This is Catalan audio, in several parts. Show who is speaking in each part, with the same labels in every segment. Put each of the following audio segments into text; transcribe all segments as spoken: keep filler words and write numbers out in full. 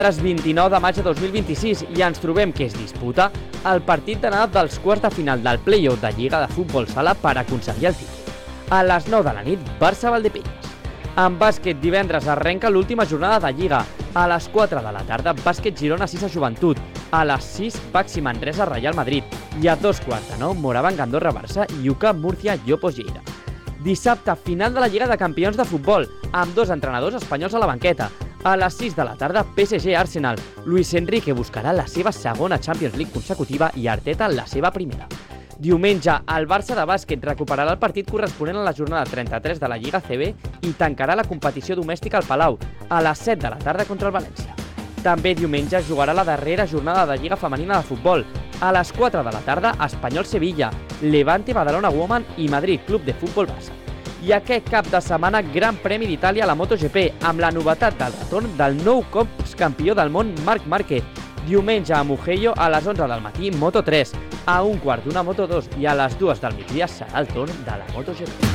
Speaker 1: vint-i-nou de maig de dos mil vint-i-sis i ens trobem que es disputa el partit d'anada dels quarts de final del play-off de Lliga de Futbol Sala per aconseguir el títol. A les nou de la nit, Barça-Valdepeñas. En bàsquet, divendres arrenca l'última jornada de Lliga. A les quatre de la tarda, Bàsquet Girona sis a Joventut. A les sis, Baxi Manresa Reial Madrid. I a dos quarts de nou, Moraván Andorra Barça i U C A M Murcia Llopos Lleida. Dissabte, final de la Lliga de Campions de Futbol, amb dos entrenadors espanyols a la banqueta. A les sis de la tarda, P S G Arsenal. Luis Enrique buscarà la seva segona Champions League consecutiva i Arteta la seva primera. Diumenge, el Barça de bàsquet recuperarà el partit corresponent a la jornada trenta-tres de la Lliga C B i tancarà la competició domèstica al Palau, a les set de la tarda contra el València. També diumenge es jugarà la darrera jornada de Lliga Femenina de Futbol. A les quatre de la tarda, Espanyol-Sevilla, Levante Badalona Woman i Madrid Club de Futbol Barça. I aquest cap de setmana, Gran Premi d'Itàlia a la MotoGP, amb la novetat del retorn del nou cops campió del món Marc Márquez. Diumenge a Mugello a les onze del matí, Moto tres, a un quart d'una Moto dos i a les dues del migdia serà el torn de la MotoGP.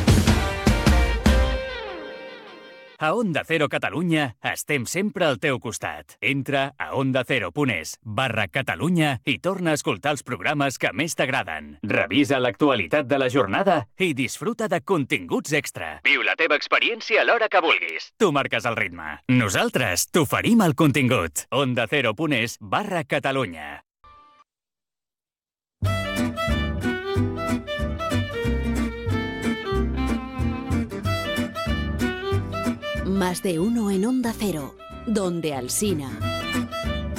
Speaker 2: A Onda Cero Catalunya estem sempre al teu costat. Entra a ondacero.es barra Catalunya i torna a escoltar els programes que més t'agraden. Revisa l'actualitat de la jornada i disfruta de continguts extra. Viu la teva experiència a l'hora que vulguis. Tu marques el ritme. Nosaltres t'oferim el contingut. ondacero.es barra Catalunya.
Speaker 3: Más de uno en Onda Cero, donde Alsina.